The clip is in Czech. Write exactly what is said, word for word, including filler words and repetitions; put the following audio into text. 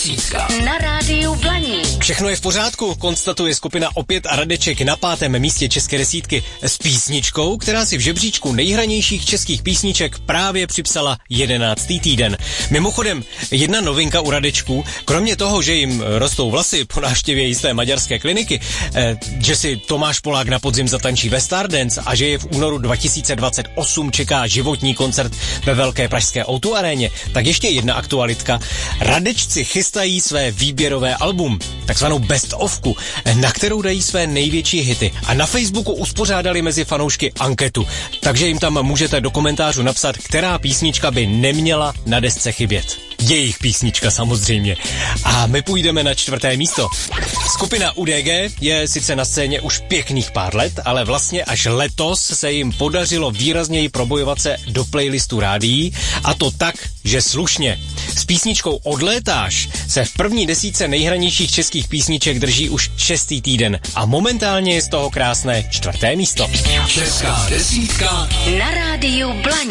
desítka na rádiu Blaník. Všechno je v pořádku, konstatuje skupina Opět a Radeček na pátém místě české desítky s písničkou, která si v žebříčku nejhranějších českých písniček právě připsala jedenáctý týden. Mimochodem, jedna novinka u Radečků, kromě toho, že jim rostou vlasy po návštěvě jisté maďarské kliniky, eh, že si Tomáš Polák na podzim zatančí ve Stardance a že je v únoru dva tisíce dvacet osm čeká životní koncert ve velké pražské ó dvě aréně, tak ještě jedna aktualitka. Radečci chystají své výběrové album, takzvanou best ofku, na kterou dají své největší hity. A na Facebooku uspořádali mezi fanoušky anketu, takže jim tam můžete do komentářů napsat, která písnička by neměla na desce chybět. Jejich písnička samozřejmě. A my půjdeme na čtvrté místo. Skupina U D G je sice na scéně už pěkných pár let, ale vlastně až letos se jim podařilo výrazněji probojovat se do playlistu rádií, a to tak, že slušně. S písničkou Odlétáš se v první desítce nejhranějších českých písniček drží už šestý týden a momentálně je z toho krásné čtvrté místo. Česká desítka na rádiu Blaník.